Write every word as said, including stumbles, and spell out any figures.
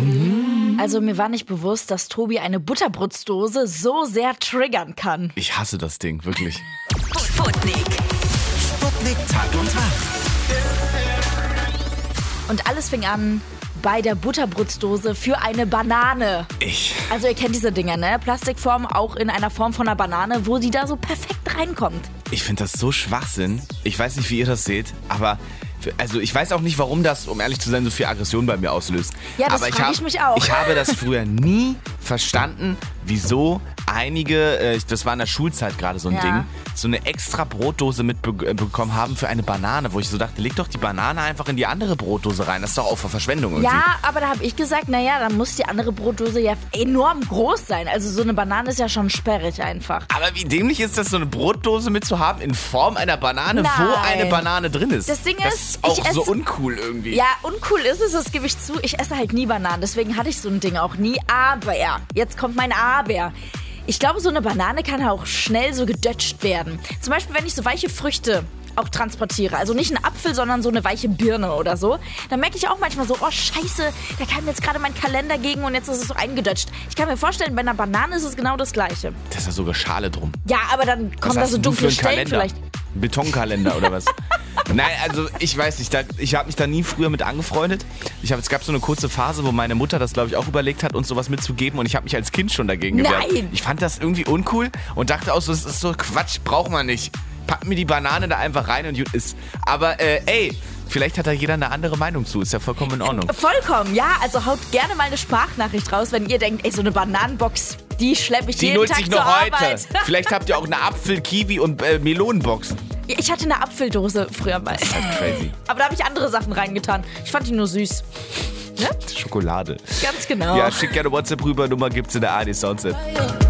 Mhm. Also mir war nicht bewusst, dass Tobi eine Butterbrotsdose so sehr triggern kann. Ich hasse das Ding, wirklich. Sputnik. Sputnik Tag und Wach. Und alles fing an bei der Butterbrotsdose für eine Banane. Ich. Also ihr kennt diese Dinger, ne? Plastikform, auch in einer Form von einer Banane, wo die da so perfekt reinkommt. Ich finde das so Schwachsinn. Ich weiß nicht, wie ihr das seht, aber also ich weiß auch nicht, warum das, um ehrlich zu sein, so viel Aggression bei mir auslöst. Ja, das aber frage ich, ich hab, mich auch. Ich habe das früher nie verstanden, wieso einige, äh, das war in der Schulzeit gerade so ein Ja. Ding, so eine extra Brotdose mitbekommen haben für eine Banane, wo ich so dachte, leg doch die Banane einfach in die andere Brotdose rein. Das ist doch auch für Verschwendung irgendwie. Ja, aber da habe ich gesagt, naja, dann muss die andere Brotdose ja enorm groß sein. Also so eine Banane ist ja schon sperrig einfach. Aber wie dämlich ist das, so eine Brotdose mitzuhaben in Form einer Banane, Nein. wo eine Banane drin ist? Das Ding das ist, ist auch ich esse- so uncool irgendwie. Ja, uncool ist es, das gebe ich zu. Ich esse halt nie Bananen, deswegen hatte ich so ein Ding auch nie. Aber, jetzt kommt mein Aber. Ich glaube, so eine Banane kann auch schnell so gedötscht werden. Zum Beispiel, wenn ich so weiche Früchte auch transportiere. Also nicht einen Apfel, sondern so eine weiche Birne oder so. Dann merke ich auch manchmal so, oh scheiße, da kam jetzt gerade mein Kalender gegen und jetzt ist es so eingedutscht. Ich kann mir vorstellen, bei einer Banane ist es genau das Gleiche. Da ist ja sogar Schale drum. Ja, aber dann Was kommen da hast so denn du für dunkle einen Stellen Kalender? vielleicht. Ein Betonkalender oder was? Nein, also ich weiß nicht, da, ich habe mich da nie früher mit angefreundet. Ich hab, es gab so eine kurze Phase, wo meine Mutter das, glaube ich, auch überlegt hat, uns sowas mitzugeben und ich habe mich als Kind schon dagegen gewehrt. Nein! Ich fand das irgendwie uncool und dachte auch so, das ist so Quatsch, braucht man nicht. Pack mir die Banane da einfach rein und gut ist. Aber äh, ey, vielleicht hat da jeder eine andere Meinung zu, ist ja vollkommen in Ordnung. Vollkommen, ja. Also haut gerne mal eine Sprachnachricht raus, wenn ihr denkt, ey, so eine Bananenbox, die schleppe ich Die jeden nutze Tag ich zur noch heute. Arbeit. Vielleicht habt ihr auch eine Apfel-, Kiwi- und äh, Melonenbox. Ich hatte eine Apfeldose früher mal. Das ist halt crazy. Aber da habe ich andere Sachen reingetan. Ich fand die nur süß. Schokolade. Ganz genau. Ja, schick gerne WhatsApp rüber, Nummer gibt's in der A R D Sounds App.